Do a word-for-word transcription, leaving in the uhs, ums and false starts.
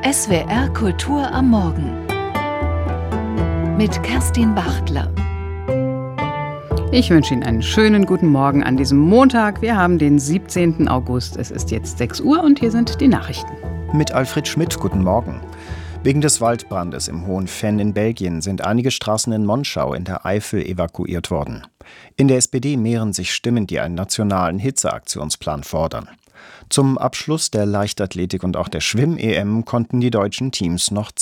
S W R Kultur am Morgen mit Kerstin Bachtler. Ich wünsche Ihnen einen schönen guten Morgen an diesem Montag. Wir haben den siebzehnten August. Es ist jetzt sechs Uhr und hier sind die Nachrichten. Mit Alfred Schmidt, guten Morgen. Wegen des Waldbrandes im Hohen Venn in Belgien sind einige Straßen in Monschau in der Eifel evakuiert worden. In der S P D mehren sich Stimmen, die einen nationalen Hitzeaktionsplan fordern. Zum Abschluss der Leichtathletik und auch der Schwimm-E M konnten die deutschen Teams noch